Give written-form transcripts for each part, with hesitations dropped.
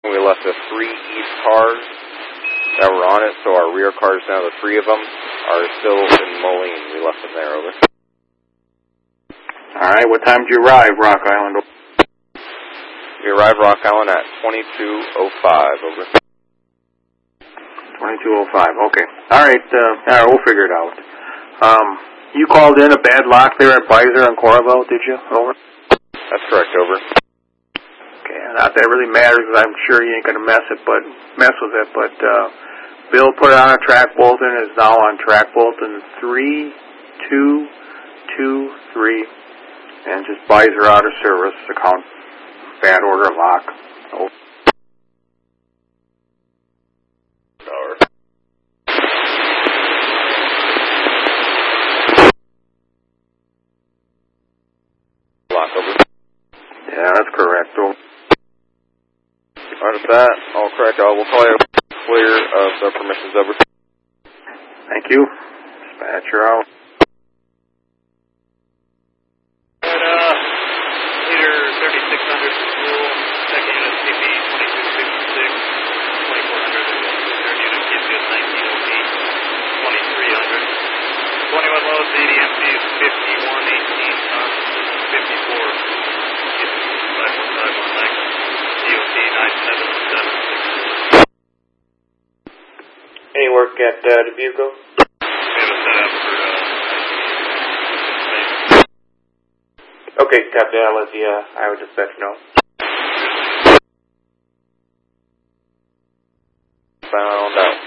We left the 3 east cars that were on it, so our rear cars now, the 3 of them, are still in Moline. We left them there, over. All right, what time did you arrive, Rock Island? We arrived Rock Island at 22:05, over. 22:05, okay. All right, we'll figure it out. You called in a bad lock there at Beiser and Coralville, did you? Over. That's correct, over. Okay, not that really matters, because I'm sure you ain't going to mess with it, but Bill put it on a track bolt and is now on track Bolton 3223, and just Beiser out of service, account bad order lock. Over. Lock, over. Yeah, that's correct. Over. Out of that, all correct. We'll call you clear of the permissions, over. Thank you. Dispatcher out. Leader 3600 fuel, second unit CP 2266, 2400, third unit KCS 1908, 2300. 21 loads, ADMC is 5118 tons, 54, 5151 DOT 977. Any work at Dubuque? We have a setup for Okay, copy. I'll let the Iowa dispatch know. Found out.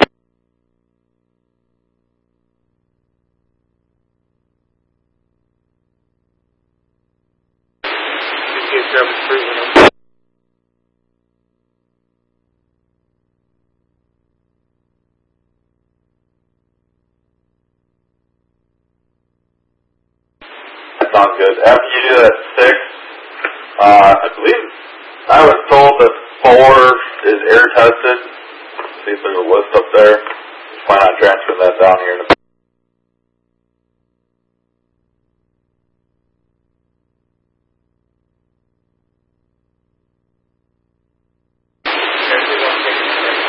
That sounds good. After you do that 6, I believe I was told that 4 is air tested. See if there's a list up there. Just plan on transferring that down here in a